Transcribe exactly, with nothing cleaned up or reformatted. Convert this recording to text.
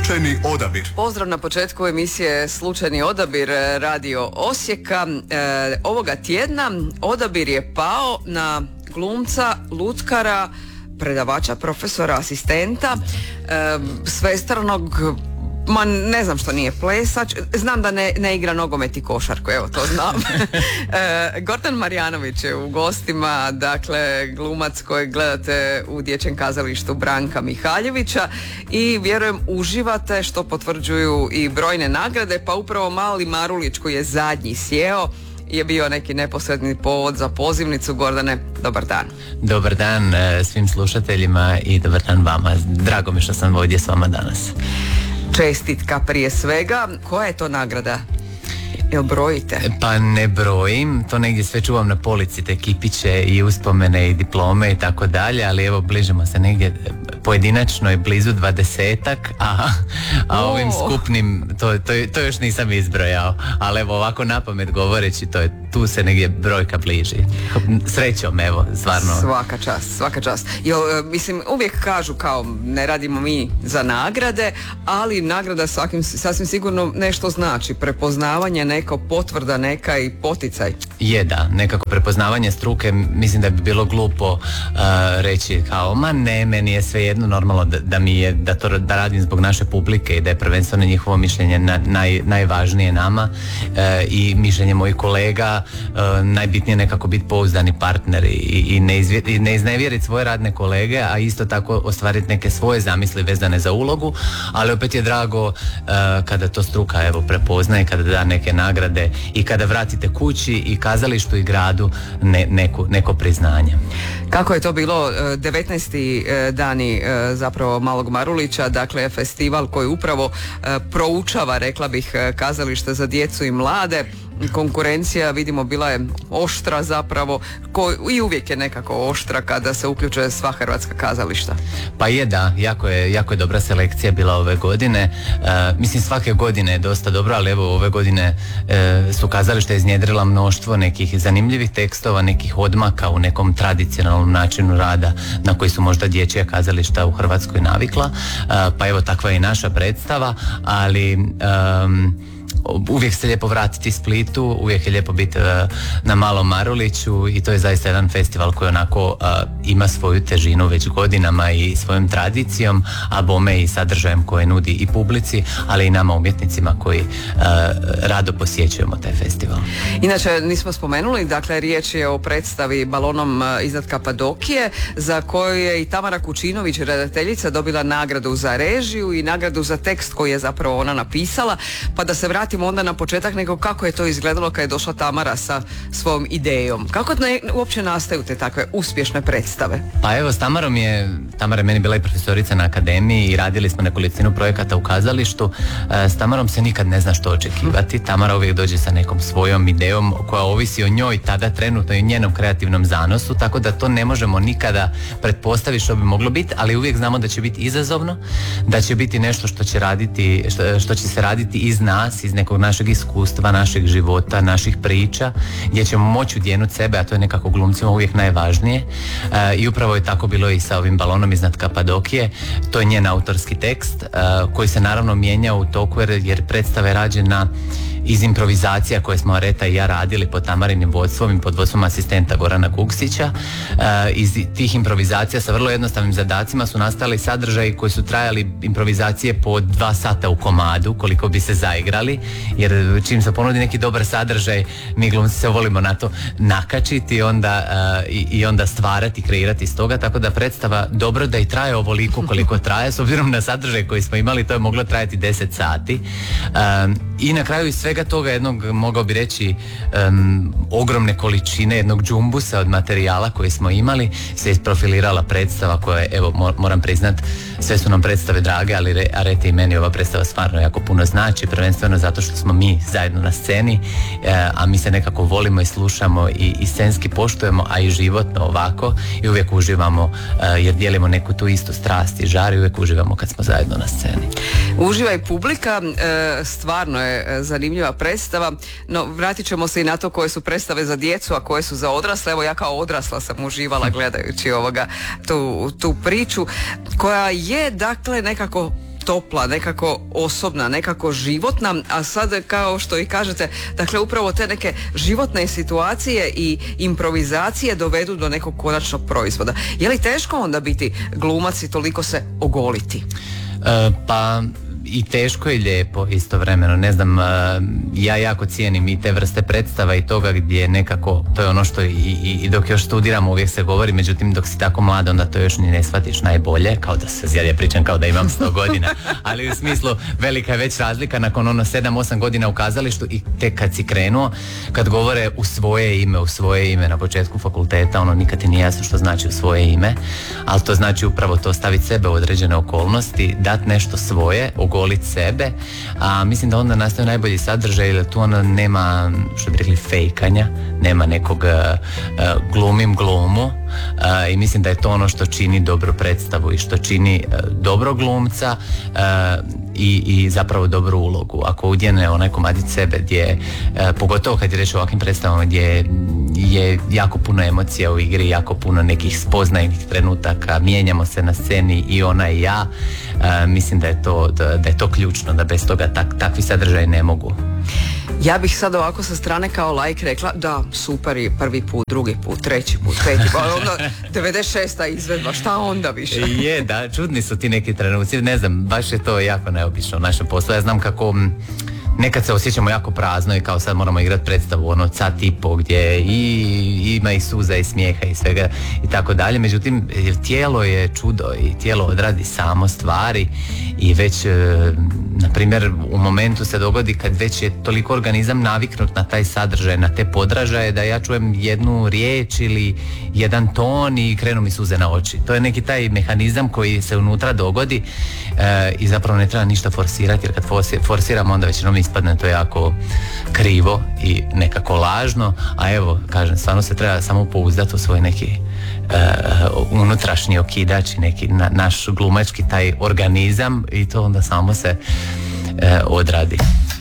Slučajni odabir. Pozdrav na početku emisije Slučajni odabir Radio Osijeka. E, ovoga tjedna odabir je pao na glumca, lutkara, predavača, profesora, asistenta, e, svestranog, ma ne znam što nije plesač, znam da ne, ne igra nogomet i košarku, evo to znam. e, Gordan Marjanović je u gostima, dakle glumac kojeg gledate u dječjem kazalištu Branka Mihaljevića i vjerujem uživate, što potvrđuju i brojne nagrade, pa upravo mali Marulić koji je zadnji sjeo je bio neki neposredni povod za pozivnicu. Gordane, dobar dan. Dobar dan svim slušateljima i dobar dan vama. Drago mi što sam ovdje s vama danas. Čestitka prije svega. Koja je to nagrada? Jel brojite? Pa ne brojim, to negdje sve čuvam na polici, te kipiće i uspomene i diplome i tako dalje, ali evo bližimo se negdje pojedinačno i blizu dvadesetak, a, a oh. ovim skupnim to, to, to još nisam izbrojao, ali evo ovako napamet govoreći, to je, tu se negdje brojka bliži. Srećom, evo, stvarno. Svaka čast, svaka čast. Jo, mislim, uvijek kažu kao ne radimo mi za nagrade, ali nagrada svakim, sasvim sigurno nešto znači, prepoznavanje, neko potvrda, neka i poticaj. Je, da, nekako prepoznavanje struke, mislim da bi bilo glupo uh, reći kao, ma ne, meni je svejedno, normalno da, da mi je, da to da radim zbog naše publike i da je prvenstveno njihovo mišljenje na, naj, najvažnije nama uh, i mišljenje mojih kolega, uh, najbitnije nekako biti pouzdani partner i, i, ne, izvje, i ne iznevjeriti svoje radne kolege, a isto tako ostvariti neke svoje zamisli vezane za ulogu, ali opet je drago uh, kada to struka evo prepoznaje, kada da neke nagrade i kada vratite kući i kazalištu i gradu ne, neku, neko priznanje. Kako je to bilo devetnaesti dani zapravo Malog Marulića, dakle festival koji upravo proučava, rekla bih, kazalište za djecu i mlade. Konkurencija, vidimo, bila je oštra zapravo, ko, i uvijek je nekako oštra kada se uključuje sva hrvatska kazališta. Pa je, da, jako je, jako je dobra selekcija bila ove godine. E, mislim svake godine je dosta dobro, ali evo ove godine e, su kazališta iznjedrila mnoštvo nekih zanimljivih tekstova, nekih odmaka u nekom tradicionalnom načinu rada na koji su možda dječja kazališta u Hrvatskoj navikla. E, pa evo takva je i naša predstava, ali e, uvijek se lijepo vratiti Splitu, uvijek je lijepo biti uh, na Malom Maruliću i to je zaista jedan festival koji onako uh, ima svoju težinu već godinama i svojom tradicijom, a bome i sadržajem koje nudi i publici, ali i nama umjetnicima koji uh, rado posjećujemo taj festival. Inače, nismo spomenuli, dakle riječ je o predstavi Balonom iznad Kapadokije, za koju je i Tamara Kučinović, redateljica, dobila nagradu za režiju i nagradu za tekst koji je zapravo ona napisala, pa da se vratimo onda na početak, nego kako je to izgledalo kad je došla Tamara sa svojom idejom. Kako ne, uopće nastaju te takve uspješne predstave? Pa evo, s Tamarom je, Tamara je meni bila i profesorica na akademiji i radili smo nekolicinu projekata u kazalištu. S Tamarom se nikad ne zna što očekivati. Tamara uvijek dođe sa nekom svojom idejom koja ovisi o njoj tada trenutno i njenom kreativnom zanosu, tako da to ne možemo nikada pretpostaviti što bi moglo biti, ali uvijek znamo da će biti izazovno, da će biti nešto što će raditi, što, što će se raditi iz nas, iz nekog našeg iskustva, našeg života, naših priča, gdje ćemo moći udjenuti sebe, a to je nekako glumcima uvijek najvažnije. E, I upravo je tako bilo i sa ovim Balonom iznad Kapadokije. To je njen autorski tekst, e, koji se naravno mijenja u toku jer, jer predstava je rađena iz improvizacija koje smo Areta i ja radili pod Tamarinim vodstvom i pod vodstvom asistenta Gorana Kuksića. E, iz tih improvizacija sa vrlo jednostavnim zadacima su nastali sadržaji koji su trajali improvizacije po dva sata u komadu, koliko bi se zaigrali, jer čim se ponudi neki dobar sadržaj, mi glumci se volimo na to nakačiti onda, uh, i, i onda stvarati, kreirati iz toga, tako da predstava dobro da i traje ovoliko koliko traje, s obzirom na sadržaj koji smo imali, to je moglo trajati deset sati. Um, I na kraju iz svega toga jednog, mogao bi reći, um, ogromne količine jednog džumbusa od materijala koji smo imali, se isprofilirala predstava koja je, evo, moram priznat, sve su nam predstave drage, ali Arete i meni ova predstava stvarno jako puno znači, prvenstveno zato što smo mi zajedno na sceni, a mi se nekako volimo i slušamo i, i scenski poštujemo, a i životno ovako, i uvijek uživamo jer dijelimo neku tu istu strast i žar i uvijek uživamo kad smo zajedno na sceni. Uživa i publika, stvarno je zanimljiva predstava, no vratit ćemo se i na to koje su predstave za djecu, a koje su za odrasle. Evo, ja kao odrasla sam uživala gledajući ovoga tu, tu priču koja je dakle nekako topla, nekako osobna, nekako životna, a sad kao što i kažete, dakle upravo te neke životne situacije i improvizacije dovedu do nekog konačnog proizvoda. Je li teško onda biti glumac i toliko se ogoliti? E, pa i teško i lijepo istovremeno, ne znam, ja jako cijenim i te vrste predstava i toga gdje nekako, to je ono što i, i, i dok još studiram uvijek se govori, međutim dok si tako mlad onda to još ni ne shvatiš najbolje, kao da se, ja pričam kao da imam sto godina, ali u smislu velika je već razlika nakon ono sedam osam godina u kazalištu i tek kad si krenuo, kad govore u svoje ime, u svoje ime na početku fakulteta, ono nikad ti nije jasno što znači u svoje ime, ali to znači upravo to, staviti sebe u određene okolnosti, dati nešto svoje, ogoliti sebe, a mislim da onda nastaju najbolji sadržaj, jer tu onda nema, što bi rekli, fejkanja, nema nekog uh, glumim glumu uh, i mislim da je to ono što čini dobru predstavu i što čini uh, dobro glumca uh, i, i zapravo dobru ulogu. Ako udjene onaj komadić sebe gdje, uh, pogotovo kad je reč o ovakvim predstavama gdje je jako puno emocija u igri, jako puno nekih spoznajnih trenutaka, mijenjamo se na sceni i ona i ja, uh, mislim da je to, da, da je to ključno, da bez toga tak, takvi sadržaji ne mogu. Ja bih sad ovako sa strane kao lajk rekla da super je prvi put, drugi put, treći put, peti put, onda devedeset šesta izvedba, šta onda više? Je, da, čudni su ti neki trenuci, ne znam, baš je to jako neobično u našem poslu. Ja znam kako nekad se osjećamo jako prazno i kao sad moramo igrati predstavu ono sat i po gdje i ima i suza i smijeha i svega i tako dalje, međutim tijelo je čudo i tijelo odradi samo stvari i već e, na primjer u momentu se dogodi kad već je toliko organizam naviknut na taj sadržaj, na te podražaje da ja čujem jednu riječ ili jedan ton i krenu mi suze na oči. To je neki taj mehanizam koji se unutra dogodi e, i zapravo ne treba ništa forsirati, jer kad forsiramo onda većinom ispadne to jako krivo i nekako lažno, a evo, kažem, stvarno se treba samo pouzdati u svoj neki uh, unutrašnji okidač i neki na, naš glumački taj organizam i to onda samo se uh, odradi.